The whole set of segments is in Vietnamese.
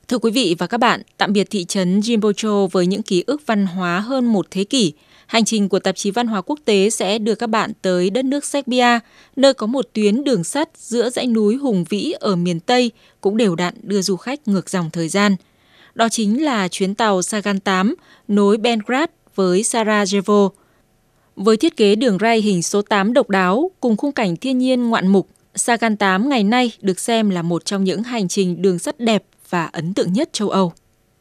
Thưa quý vị và các bạn, tạm biệt thị trấn Jimbocho với những ký ức văn hóa hơn một thế kỷ. Hành trình của tạp chí Văn hóa Quốc tế sẽ đưa các bạn tới đất nước Serbia, nơi có một tuyến đường sắt giữa dãy núi hùng vĩ ở miền Tây cũng đều đặn đưa du khách ngược dòng thời gian. Đó chính là chuyến tàu Sagan 8 nối Belgrade với Sarajevo. Với thiết kế đường ray hình số 8 độc đáo cùng khung cảnh thiên nhiên ngoạn mục, Sagan 8 ngày nay được xem là một trong những hành trình đường sắt đẹp và ấn tượng nhất châu Âu.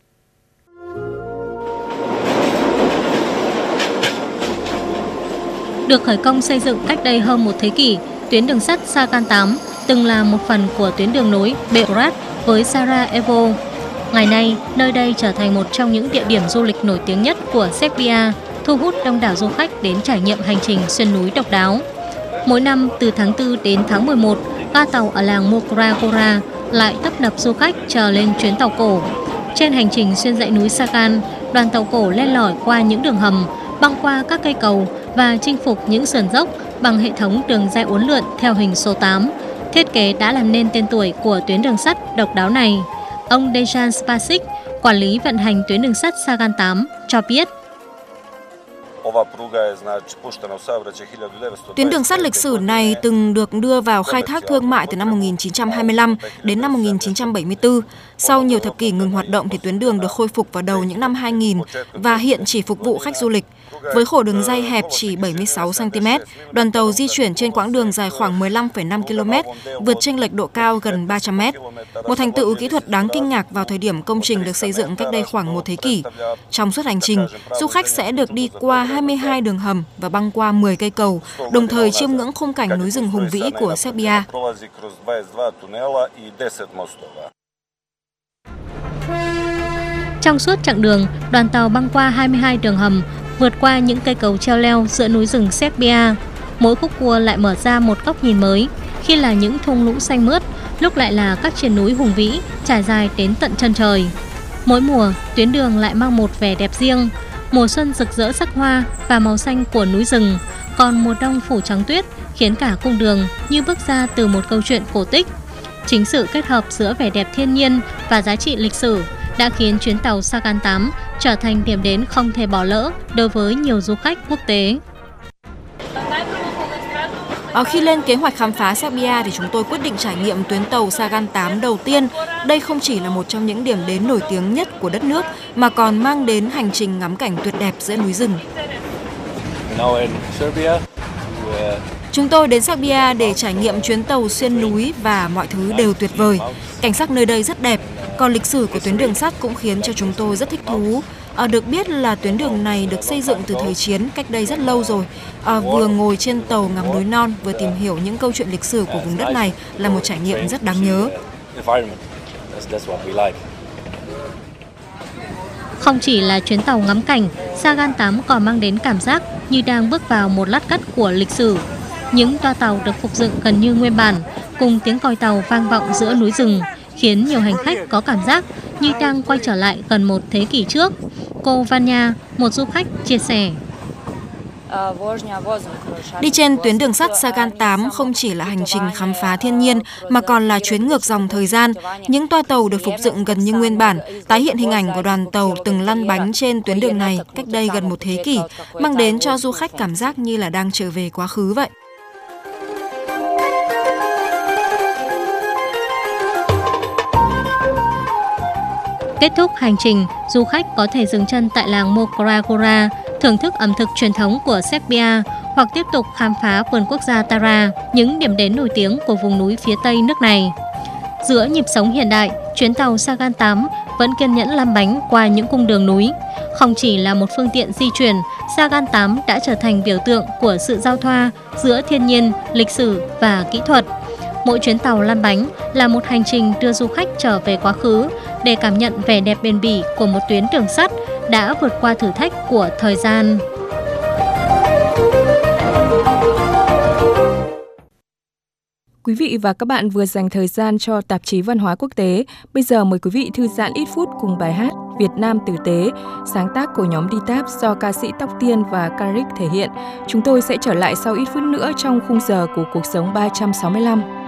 Được khởi công xây dựng cách đây hơn một thế kỷ, tuyến đường sắt Sagan 8 từng là một phần của tuyến đường nối Belgrade với Sarajevo. Ngày nay, nơi đây trở thành một trong những địa điểm du lịch nổi tiếng nhất của Serbia, thu hút đông đảo du khách đến trải nghiệm hành trình xuyên núi độc đáo. Mỗi năm từ tháng 4 đến tháng 11, ga tàu ở làng Mokra Gora lại tấp nập du khách chờ lên chuyến tàu cổ. Trên hành trình xuyên dãy núi Sagan, đoàn tàu cổ len lỏi qua những đường hầm, băng qua các cây cầu và chinh phục những sườn dốc bằng hệ thống đường ray uốn lượn theo hình số 8. Thiết kế đã làm nên tên tuổi của tuyến đường sắt độc đáo này. Ông Dejan Spasic, quản lý vận hành tuyến đường sắt Sagan 8, cho biết. Tuyến đường sắt lịch sử này từng được đưa vào khai thác thương mại từ năm 1925 đến năm 1974. Sau nhiều thập kỷ ngừng hoạt động thì tuyến đường được khôi phục vào đầu những năm 2000 và hiện chỉ phục vụ khách du lịch. Với khổ đường ray hẹp chỉ 76 cm, đoàn tàu di chuyển trên quãng đường dài khoảng 15,5 km, vượt chênh lệch độ cao gần 300 m. Một thành tựu kỹ thuật đáng kinh ngạc vào thời điểm công trình được xây dựng cách đây khoảng một thế kỷ. Trong suốt hành trình, du khách sẽ được đi qua 22 đường hầm và băng qua 10 cây cầu, đồng thời chiêm ngưỡng khung cảnh núi rừng hùng vĩ của Serbia. Trong suốt chặng đường, đoàn tàu băng qua 22 đường hầm, vượt qua những cây cầu treo leo giữa núi rừng Serbia. Mỗi khúc cua lại mở ra một góc nhìn mới, khi là những thung lũng xanh mướt, lúc lại là các triền núi hùng vĩ trải dài đến tận chân trời. Mỗi mùa, tuyến đường lại mang một vẻ đẹp riêng. Mùa xuân rực rỡ sắc hoa và màu xanh của núi rừng, còn mùa đông phủ trắng tuyết khiến cả cung đường như bước ra từ một câu chuyện cổ tích. Chính sự kết hợp giữa vẻ đẹp thiên nhiên và giá trị lịch sử đã khiến chuyến tàu Sagan 8 trở thành điểm đến không thể bỏ lỡ đối với nhiều du khách quốc tế. Khi lên kế hoạch khám phá Serbia thì chúng tôi quyết định trải nghiệm tuyến tàu Sagan 8 đầu tiên. Đây không chỉ là một trong những điểm đến nổi tiếng nhất của đất nước mà còn mang đến hành trình ngắm cảnh tuyệt đẹp giữa núi rừng. Chúng tôi đến Serbia để trải nghiệm chuyến tàu xuyên núi và mọi thứ đều tuyệt vời. Cảnh sắc nơi đây rất đẹp, còn lịch sử của tuyến đường sắt cũng khiến cho chúng tôi rất thích thú. Được biết là tuyến đường này được xây dựng từ thời chiến cách đây rất lâu rồi. Vừa ngồi trên tàu ngắm núi non, vừa tìm hiểu những câu chuyện lịch sử của vùng đất này là một trải nghiệm rất đáng nhớ. Không chỉ là chuyến tàu ngắm cảnh, Sagan 8 còn mang đến cảm giác như đang bước vào một lát cắt của lịch sử. Những toa tàu được phục dựng gần như nguyên bản, cùng tiếng còi tàu vang vọng giữa núi rừng, khiến nhiều hành khách có cảm giác như đang quay trở lại gần một thế kỷ trước. Cô Vanya, một du khách, chia sẻ. Đi trên tuyến đường sắt Sagan 8 không chỉ là hành trình khám phá thiên nhiên mà còn là chuyến ngược dòng thời gian. Những toa tàu được phục dựng gần như nguyên bản, tái hiện hình ảnh của đoàn tàu từng lăn bánh trên tuyến đường này cách đây gần một thế kỷ, mang đến cho du khách cảm giác như là đang trở về quá khứ vậy. Kết thúc hành trình, du khách có thể dừng chân tại làng Mokra Gora, thưởng thức ẩm thực truyền thống của Serbia hoặc tiếp tục khám phá vườn quốc gia Tara, những điểm đến nổi tiếng của vùng núi phía tây nước này. Giữa nhịp sống hiện đại, chuyến tàu Sagan 8 vẫn kiên nhẫn lăn bánh qua những cung đường núi. Không chỉ là một phương tiện di chuyển, Sagan 8 đã trở thành biểu tượng của sự giao thoa giữa thiên nhiên, lịch sử và kỹ thuật. Mỗi chuyến tàu lăn bánh là một hành trình đưa du khách trở về quá khứ để cảm nhận vẻ đẹp bền bỉ của một tuyến đường sắt đã vượt qua thử thách của thời gian. Quý vị và các bạn vừa dành thời gian cho tạp chí Văn hóa Quốc tế. Bây giờ mời quý vị thư giãn ít phút cùng bài hát Việt Nam Tử Tế, sáng tác của nhóm Ditap do ca sĩ Tóc Tiên và Caric thể hiện. Chúng tôi sẽ trở lại sau ít phút nữa trong khung giờ của Cuộc sống 365.